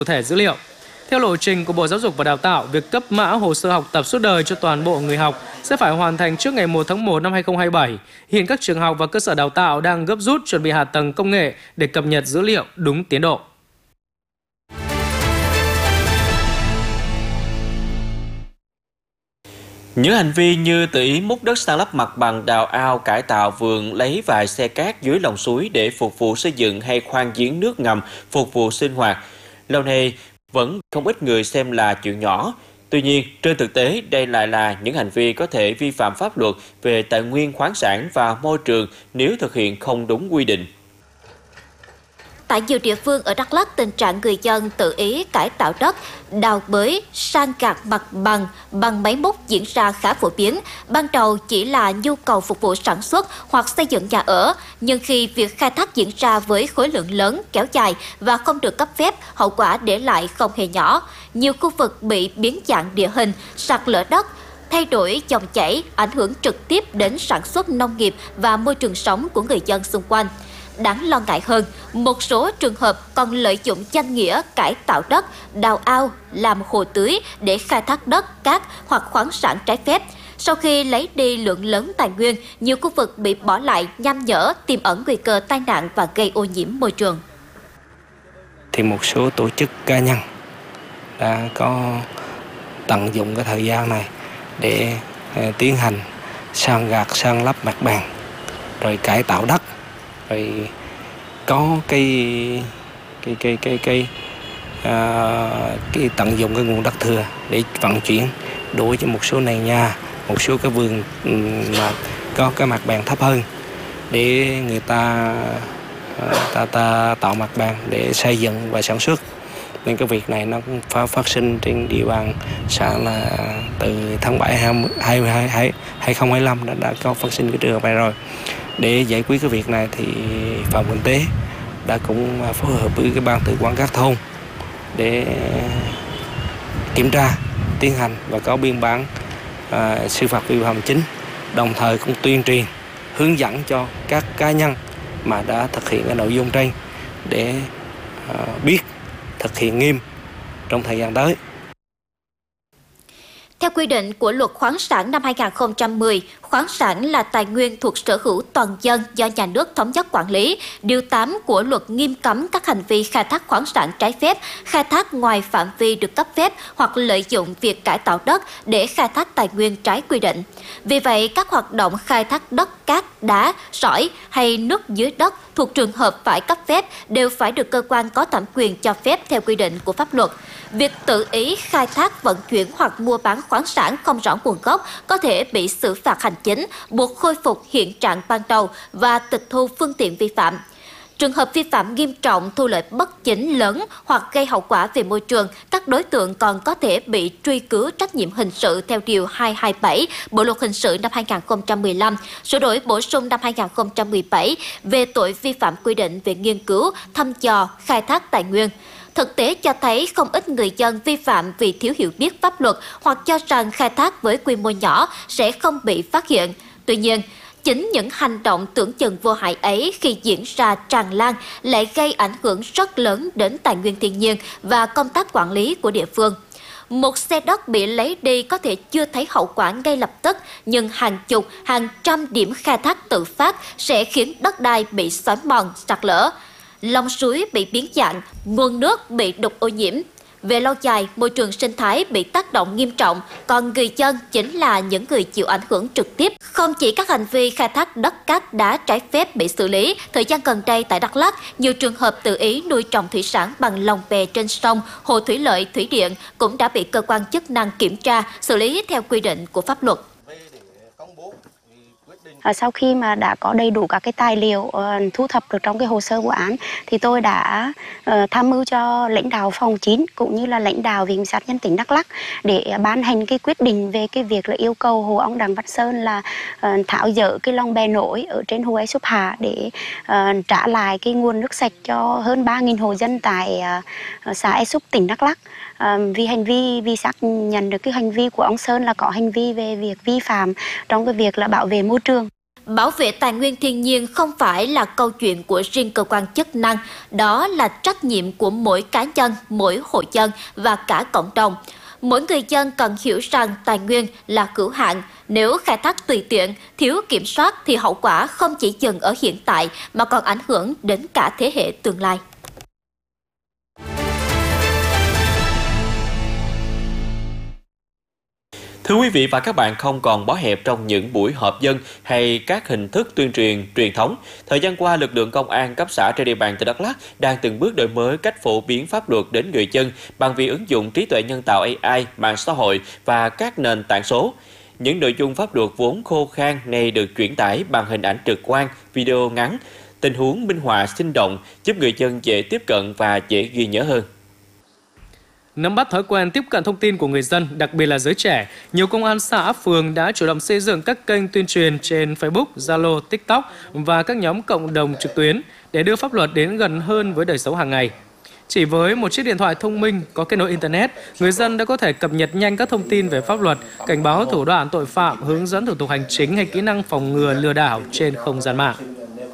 thẻ dữ liệu. Theo lộ trình của Bộ Giáo dục và Đào tạo, việc cấp mã hồ sơ học tập suốt đời cho toàn bộ người học sẽ phải hoàn thành trước ngày 1 tháng 1 năm 2027. Hiện các trường học và cơ sở đào tạo đang gấp rút chuẩn bị hạ tầng công nghệ để cập nhật dữ liệu đúng tiến độ. Những hành vi như tự ý múc đất san lấp mặt bằng, đào ao, cải tạo vườn, lấy vài xe cát dưới lòng suối để phục vụ xây dựng hay khoan giếng nước ngầm phục vụ sinh hoạt, lâu nay vẫn không ít người xem là chuyện nhỏ. Tuy nhiên, trên thực tế, đây lại là những hành vi có thể vi phạm pháp luật về tài nguyên khoáng sản và môi trường nếu thực hiện không đúng quy định. Tại nhiều địa phương ở Đắk Lắk, tình trạng người dân tự ý cải tạo đất, đào bới, san gạt mặt bằng bằng máy múc diễn ra khá phổ biến. Ban đầu chỉ là nhu cầu phục vụ sản xuất hoặc xây dựng nhà ở, nhưng khi việc khai thác diễn ra với khối lượng lớn, kéo dài và không được cấp phép, hậu quả để lại không hề nhỏ. Nhiều khu vực bị biến dạng địa hình, sạt lở đất, thay đổi dòng chảy, ảnh hưởng trực tiếp đến sản xuất nông nghiệp và môi trường sống của người dân xung quanh. Đáng lo ngại hơn, một số trường hợp còn lợi dụng danh nghĩa cải tạo đất, đào ao, làm hồ tưới để khai thác đất, cát hoặc khoáng sản trái phép. Sau khi lấy đi lượng lớn tài nguyên, nhiều khu vực bị bỏ lại nham nhở, tiềm ẩn nguy cơ tai nạn và gây ô nhiễm môi trường. Thì một số tổ chức cá nhân đã có tận dụng cái thời gian này để tiến hành san gạt, san lấp mặt bằng, rồi cải tạo đất, rồi có cái tận dụng cái nguồn đất thừa để vận chuyển đổ cho một số nền nhà, một số cái vườn mà có cái mặt bằng thấp hơn để người ta tạo mặt bằng để xây dựng và sản xuất. Nên cái việc này nó cũng phát sinh trên địa bàn xã là từ tháng 7 2025 đã có phát sinh cái trường hợp này rồi. Để giải quyết cái việc này thì Phòng Kinh tế đã cũng phối hợp với cái ban tự quản các thôn để kiểm tra, tiến hành và có biên bản xử phạt vi phạm hành chính, đồng thời cũng tuyên truyền hướng dẫn cho các cá nhân mà đã thực hiện cái nội dung trên để biết thực hiện nghiêm trong thời gian tới. Theo quy định của Luật khoáng sản năm 2010, khoáng sản là tài nguyên thuộc sở hữu toàn dân do nhà nước thống nhất quản lý. Điều 8 của Luật nghiêm cấm các hành vi khai thác khoáng sản trái phép, khai thác ngoài phạm vi được cấp phép hoặc lợi dụng việc cải tạo đất để khai thác tài nguyên trái quy định. Vì vậy, các hoạt động khai thác đất, cát, đá, sỏi hay nước dưới đất thuộc trường hợp phải cấp phép đều phải được cơ quan có thẩm quyền cho phép theo quy định của pháp luật. Việc tự ý khai thác, vận chuyển hoặc mua bán khoáng sản không rõ nguồn gốc có thể bị xử phạt hành chính, buộc khôi phục hiện trạng ban đầu và tịch thu phương tiện vi phạm. Trường hợp vi phạm nghiêm trọng, thu lợi bất chính lớn hoặc gây hậu quả về môi trường, các đối tượng còn có thể bị truy cứu trách nhiệm hình sự theo Điều 227 Bộ Luật Hình sự năm 2015, sửa đổi bổ sung năm 2017 về tội vi phạm quy định về nghiên cứu, thăm dò, khai thác tài nguyên. Thực tế cho thấy không ít người dân vi phạm vì thiếu hiểu biết pháp luật hoặc cho rằng khai thác với quy mô nhỏ sẽ không bị phát hiện. Tuy nhiên, chính những hành động tưởng chừng vô hại ấy khi diễn ra tràn lan lại gây ảnh hưởng rất lớn đến tài nguyên thiên nhiên và công tác quản lý của địa phương. Một xe đất bị lấy đi có thể chưa thấy hậu quả ngay lập tức, nhưng hàng chục, hàng trăm điểm khai thác tự phát sẽ khiến đất đai bị xói mòn, sạt lở. Lòng suối bị biến dạng, nguồn nước bị đục ô nhiễm. Về lâu dài, môi trường sinh thái bị tác động nghiêm trọng, còn người dân chính là những người chịu ảnh hưởng trực tiếp. Không chỉ các hành vi khai thác đất, cát, đá trái phép bị xử lý, thời gian gần đây tại Đắk Lắk, nhiều trường hợp tự ý nuôi trồng thủy sản bằng lồng bè trên sông, hồ thủy lợi, thủy điện cũng đã bị cơ quan chức năng kiểm tra, xử lý theo quy định của pháp luật. Sau khi mà đã có đầy đủ các cái tài liệu thu thập được trong cái hồ sơ vụ án thì tôi đã tham mưu cho lãnh đạo phòng 9 cũng như là lãnh đạo Viện Kiểm sát Nhân tỉnh Đắk Lắk để ban hành cái quyết định về cái việc là yêu cầu hồ ông Đặng Văn Sơn là tháo dỡ cái lồng bè nổi ở trên hồ Ea Súp Hạ để trả lại cái nguồn nước sạch cho hơn 3.000 hộ dân tại xã Ea Súp, tỉnh Đắk Lắk. Vì xác nhận được cái hành vi của ông Sơn là có hành vi về việc vi phạm trong cái việc là bảo vệ môi trường. Bảo vệ tài nguyên thiên nhiên không phải là câu chuyện của riêng cơ quan chức năng, đó là trách nhiệm của mỗi cá nhân, mỗi hộ dân và cả cộng đồng. Mỗi người dân cần hiểu rằng tài nguyên là hữu hạn. Nếu khai thác tùy tiện, thiếu kiểm soát thì hậu quả không chỉ dừng ở hiện tại mà còn ảnh hưởng đến cả thế hệ tương lai. Thưa quý vị và các bạn, không còn bó hẹp trong những buổi họp dân hay các hình thức tuyên truyền truyền thống. Thời gian qua, lực lượng công an cấp xã trên địa bàn tỉnh Đắk Lắk đang từng bước đổi mới cách phổ biến pháp luật đến người dân bằng việc ứng dụng trí tuệ nhân tạo AI, mạng xã hội và các nền tảng số. Những nội dung pháp luật vốn khô khan này được chuyển tải bằng hình ảnh trực quan, video ngắn, tình huống minh họa sinh động, giúp người dân dễ tiếp cận và dễ ghi nhớ hơn. Nắm bắt thói quen tiếp cận thông tin của người dân, đặc biệt là giới trẻ, nhiều công an xã, phường đã chủ động xây dựng các kênh tuyên truyền trên Facebook, Zalo, TikTok và các nhóm cộng đồng trực tuyến để đưa pháp luật đến gần hơn với đời sống hàng ngày. Chỉ với một chiếc điện thoại thông minh có kết nối Internet, người dân đã có thể cập nhật nhanh các thông tin về pháp luật, cảnh báo thủ đoạn tội phạm, hướng dẫn thủ tục hành chính hay kỹ năng phòng ngừa lừa đảo trên không gian mạng.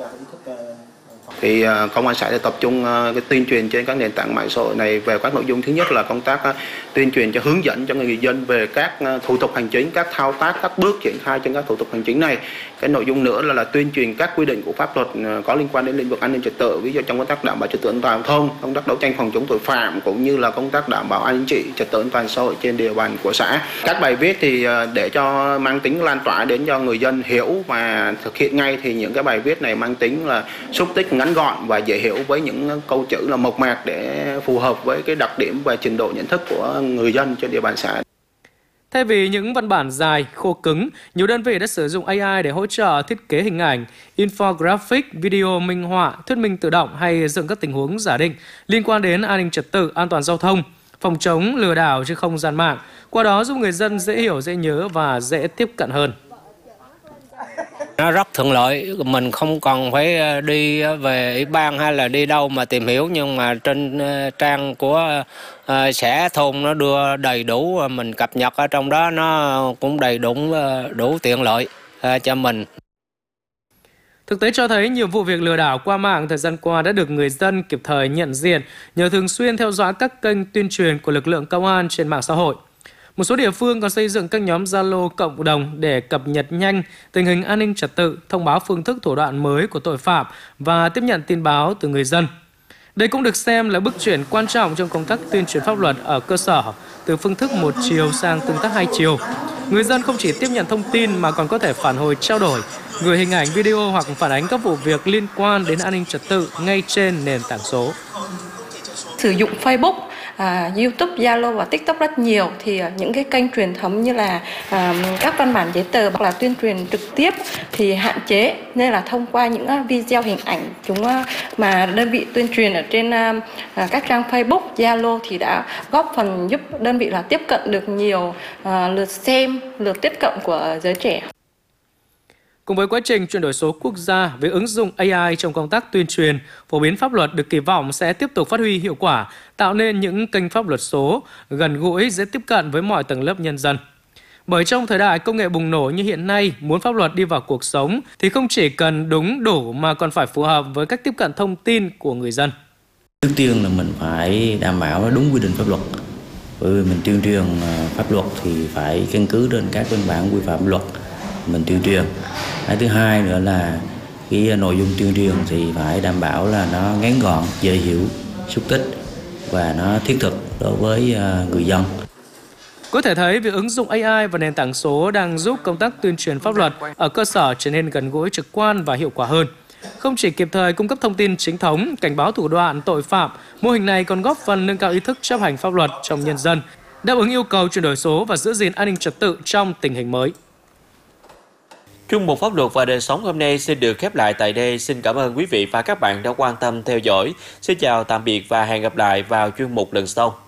Thì công an xã đã tập trung cái tuyên truyền trên các nền tảng mạng xã hội này về các nội dung. Thứ nhất là công tác tuyên truyền cho hướng dẫn cho người dân về các thủ tục hành chính, các thao tác, các bước triển khai trên các thủ tục hành chính này. Cái nội dung nữa là tuyên truyền các quy định của pháp luật có liên quan đến lĩnh vực an ninh trật tự, ví dụ trong công tác đảm bảo trật tự an toàn giao thông, công tác đấu tranh phòng chống tội phạm cũng như là công tác đảm bảo an ninh trị trật tự an toàn xã hội trên địa bàn của xã. Các bài viết thì để cho mang tính lan tỏa đến cho người dân hiểu và thực hiện ngay, thì những cái bài viết này mang tính là xúc tích, ngắn gọn và dễ hiểu với những câu chữ là mộc mạc để phù hợp với cái đặc điểm và trình độ nhận thức của người dân trên địa bàn xã. Thay vì những văn bản dài, khô cứng, nhiều đơn vị đã sử dụng AI để hỗ trợ thiết kế hình ảnh, infographic, video minh họa, thuyết minh tự động hay dựng các tình huống giả định liên quan đến an ninh trật tự, an toàn giao thông, phòng chống lừa đảo trên không gian mạng. Qua đó giúp người dân dễ hiểu, dễ nhớ và dễ tiếp cận hơn. Nó rất thuận lợi, mình không còn phải đi về ủy ban hay là đi đâu mà tìm hiểu, nhưng mà trên trang của xã thôn nó đưa đầy đủ, mình cập nhật ở trong đó nó cũng đầy đủ tiện lợi cho mình. Thực tế cho thấy nhiều vụ việc lừa đảo qua mạng thời gian qua đã được người dân kịp thời nhận diện nhờ thường xuyên theo dõi các kênh tuyên truyền của lực lượng công an trên mạng xã hội. Một số địa phương còn xây dựng các nhóm Zalo cộng đồng để cập nhật nhanh tình hình an ninh trật tự, thông báo phương thức thủ đoạn mới của tội phạm và tiếp nhận tin báo từ người dân. Đây cũng được xem là bước chuyển quan trọng trong công tác tuyên truyền pháp luật ở cơ sở, từ phương thức một chiều sang tương tác hai chiều. Người dân không chỉ tiếp nhận thông tin mà còn có thể phản hồi trao đổi, gửi hình ảnh, video hoặc phản ánh các vụ việc liên quan đến an ninh trật tự ngay trên nền tảng số. Sử dụng Facebook, YouTube, Zalo và TikTok rất nhiều, thì những cái kênh truyền thống như là các văn bản giấy tờ hoặc là tuyên truyền trực tiếp thì hạn chế, nên là thông qua những video hình ảnh mà đơn vị tuyên truyền ở trên các trang Facebook, Zalo thì đã góp phần giúp đơn vị là tiếp cận được nhiều lượt xem, lượt tiếp cận của giới trẻ. Cùng với quá trình chuyển đổi số quốc gia, việc ứng dụng AI trong công tác tuyên truyền, phổ biến pháp luật được kỳ vọng sẽ tiếp tục phát huy hiệu quả, tạo nên những kênh pháp luật số gần gũi, dễ tiếp cận với mọi tầng lớp nhân dân. Bởi trong thời đại công nghệ bùng nổ như hiện nay, muốn pháp luật đi vào cuộc sống thì không chỉ cần đúng đủ mà còn phải phù hợp với cách tiếp cận thông tin của người dân. Trước tiên là mình phải đảm bảo đúng quy định pháp luật. Bởi vì mình tuyên truyền pháp luật thì phải căn cứ trên các văn bản quy phạm luật mình tuyên truyền. Cái thứ hai nữa là cái nội dung tuyên truyền thì phải đảm bảo là nó ngắn gọn, dễ hiểu, xúc tích và nó thiết thực đối với người dân. Có thể thấy việc ứng dụng AI và nền tảng số đang giúp công tác tuyên truyền pháp luật ở cơ sở trở nên gần gũi, trực quan và hiệu quả hơn. Không chỉ kịp thời cung cấp thông tin chính thống, cảnh báo thủ đoạn tội phạm, mô hình này còn góp phần nâng cao ý thức chấp hành pháp luật trong nhân dân, đáp ứng yêu cầu chuyển đổi số và giữ gìn an ninh trật tự trong tình hình mới. Chuyên mục Pháp luật và đời sống hôm nay xin được khép lại tại đây. Xin cảm ơn quý vị và các bạn đã quan tâm theo dõi. Xin chào tạm biệt và hẹn gặp lại vào chuyên mục lần sau.